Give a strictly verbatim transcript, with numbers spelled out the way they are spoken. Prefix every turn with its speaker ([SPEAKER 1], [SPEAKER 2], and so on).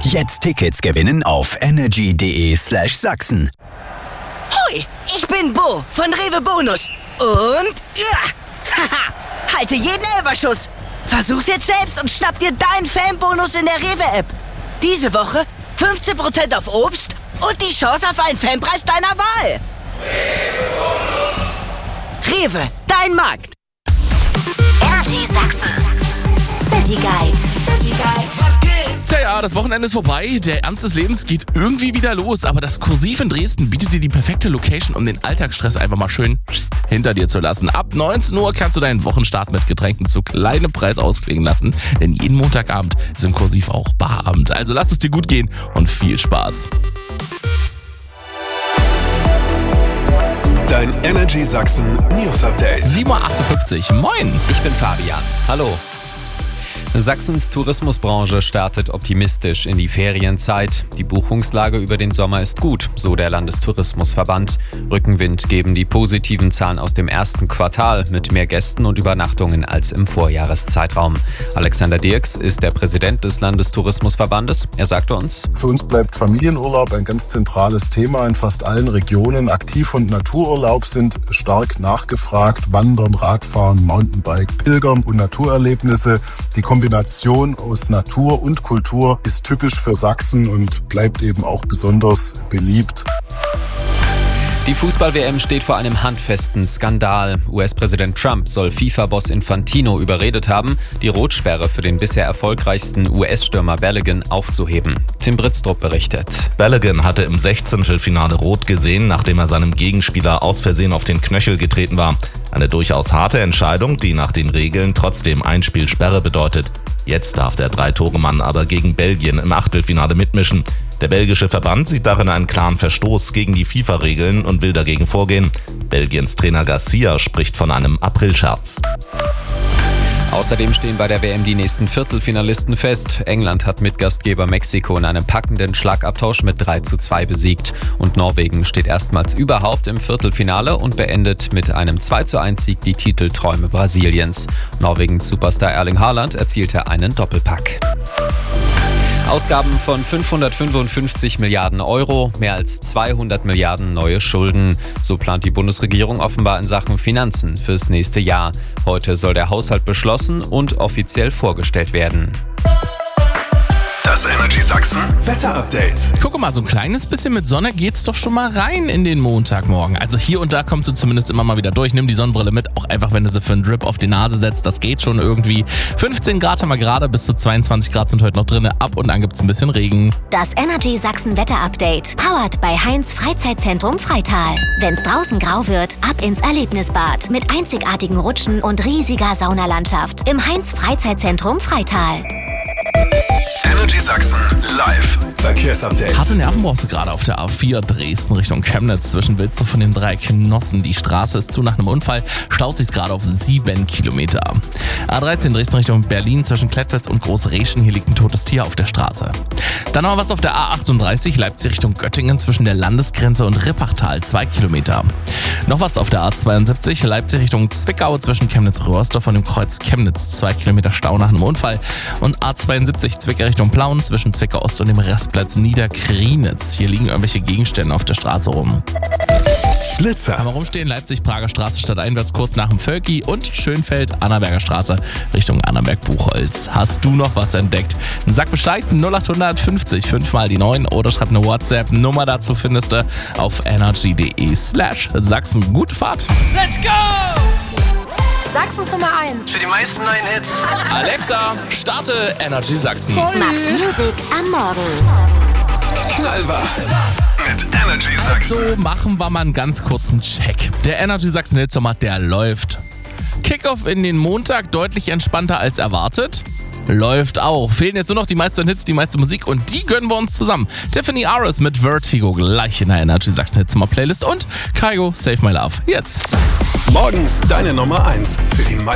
[SPEAKER 1] Jetzt Tickets gewinnen auf energy.de slash Sachsen.
[SPEAKER 2] Hoi, ich bin Bo von Rewe Bonus. Und ja, haha, halte jeden Elferschuss. Versuch's jetzt selbst und schnapp dir deinen Fanbonus in der Rewe-App. Diese Woche fünfzehn Prozent auf Obst und die Chance auf einen Fanpreis deiner Wahl. Rewe, dein Markt.
[SPEAKER 3] Energy Sachsen. City Guide. City Guide. Was geht?
[SPEAKER 4] Tja, ja, das Wochenende ist vorbei. Der Ernst des Lebens geht irgendwie wieder los. Aber das Kursiv in Dresden bietet dir die perfekte Location, um den Alltagsstress einfach mal schön hinter dir zu lassen. Ab neunzehn Uhr kannst du deinen Wochenstart mit Getränken zu kleinem Preis ausklingen lassen. Denn jeden Montagabend ist im Kursiv auch Barabend. Also lass es dir gut gehen und viel Spaß.
[SPEAKER 5] Dein Energy Sachsen News Update.
[SPEAKER 4] sieben Uhr achtundfünfzig. Moin.
[SPEAKER 6] Ich bin Fabian. Hallo. Sachsens Tourismusbranche startet optimistisch in die Ferienzeit. Die Buchungslage über den Sommer ist gut, so der Landestourismusverband. Rückenwind geben die positiven Zahlen aus dem ersten Quartal mit mehr Gästen und Übernachtungen als im Vorjahreszeitraum. Alexander Dirks ist der Präsident des Landestourismusverbandes. Er sagte uns:
[SPEAKER 7] Für uns bleibt Familienurlaub ein ganz zentrales Thema in fast allen Regionen. Aktiv- und Natururlaub sind stark nachgefragt. Wandern, Radfahren, Mountainbike, Pilgern und Naturerlebnisse. Die Kombination aus Natur und Kultur ist typisch für Sachsen und bleibt eben auch besonders beliebt.
[SPEAKER 6] Die Fußball-W M steht vor einem handfesten Skandal. U S-Präsident Trump soll FIFA-Boss Infantino überredet haben, die Rotsperre für den bisher erfolgreichsten U S-Stürmer Balogun aufzuheben. Tim Britztrup berichtet.
[SPEAKER 8] Balogun hatte im Sechzehntelfinale rot gesehen, nachdem er seinem Gegenspieler aus Versehen auf den Knöchel getreten war. Eine durchaus harte Entscheidung, die nach den Regeln trotzdem Einspielsperre bedeutet. Jetzt darf der Drei-Tore-Mann aber gegen Belgien im Achtelfinale mitmischen. Der belgische Verband sieht darin einen klaren Verstoß gegen die FIFA-Regeln und will dagegen vorgehen. Belgiens Trainer Garcia spricht von einem Aprilscherz.
[SPEAKER 6] Außerdem stehen bei der W M die nächsten Viertelfinalisten fest. England hat Mitgastgeber Mexiko in einem packenden Schlagabtausch mit drei zu zwei besiegt. Und Norwegen steht erstmals überhaupt im Viertelfinale und beendet mit einem zwei zu eins Sieg die Titelträume Brasiliens. Norwegens Superstar Erling Haaland erzielte einen Doppelpack. Ausgaben von fünfhundertfünfundfünfzig Milliarden Euro, mehr als zweihundert Milliarden neue Schulden. So plant die Bundesregierung offenbar in Sachen Finanzen fürs nächste Jahr. Heute soll der Haushalt beschlossen und offiziell vorgestellt werden.
[SPEAKER 5] Das Energy Sachsen Wetter Update.
[SPEAKER 4] Guck mal, so ein kleines bisschen mit Sonne geht's doch schon mal rein in den Montagmorgen. Also hier und da kommst du zumindest immer mal wieder durch. Nimm die Sonnenbrille mit, auch einfach, wenn du sie für einen Drip auf die Nase setzt. Das geht schon irgendwie. fünfzehn Grad haben wir gerade, bis zu zweiundzwanzig Grad sind heute noch drin. Ab und an gibt's ein bisschen Regen.
[SPEAKER 3] Das Energy Sachsen Wetter Update. Powered bei Heinz Freizeitzentrum Freital. Wenn's draußen grau wird, ab ins Erlebnisbad. Mit einzigartigen Rutschen und riesiger Saunalandschaft. Im Heinz Freizeitzentrum Freital.
[SPEAKER 5] Energy Sachsen live Verkehrsupdate.
[SPEAKER 4] Harte Nerven brauchst du gerade auf der A vier Dresden Richtung Chemnitz zwischen Wilsdorf und den drei Knossen. Die Straße ist zu nach einem Unfall, staut sich gerade auf sieben Kilometer. A dreizehn Dresden Richtung Berlin zwischen Klettwitz und Großreschen. Hier liegt ein totes Tier auf der Straße. Dann noch was auf der A achtunddreißig Leipzig Richtung Göttingen zwischen der Landesgrenze und Rippachtal, zwei Kilometer. Noch was auf der A zweiundsiebzig Leipzig Richtung Zwickau zwischen Chemnitz-Röhrsdorf und dem Kreuz Chemnitz, zwei Kilometer Stau nach einem Unfall. Und A zweiundsiebzig Zwickau Richtung Plauen zwischen Zwickau Ost und dem Restplatz Niederkrienitz. Hier liegen irgendwelche Gegenstände auf der Straße rum.
[SPEAKER 5] Blitzer.
[SPEAKER 4] Kann man rumstehen, Leipzig, Prager Straße stadteinwärts kurz nach dem Völki und Schönfeld, Annaberger Straße Richtung Annaberg-Buchholz. Hast du noch was entdeckt? Sag Bescheid, null acht fünfzig, fünf mal die neun oder schreib eine WhatsApp-Nummer dazu, findest du auf energy.de slash Sachsen. Gute Fahrt!
[SPEAKER 2] Let's go!
[SPEAKER 9] Sachsens Nummer eins.
[SPEAKER 5] Für die meisten neuen Hits.
[SPEAKER 4] Alexa, starte Energy Sachsen.
[SPEAKER 3] Max Music am Morgen.
[SPEAKER 5] Knallwach. Mit Energy Sachsen.
[SPEAKER 4] So, machen wir mal einen ganz kurzen Check. Der Energy Sachsen Hitsommer, der läuft. Kickoff in den Montag deutlich entspannter als erwartet. Läuft auch. Fehlen jetzt nur noch die meisten Hits, die meiste Musik und die gönnen wir uns zusammen. Tiffany Aris mit Vertigo gleich in der Energy Sachsen Hitsommer Playlist und Kygo Save My Love. Jetzt.
[SPEAKER 5] Morgens deine Nummer eins. Für die meisten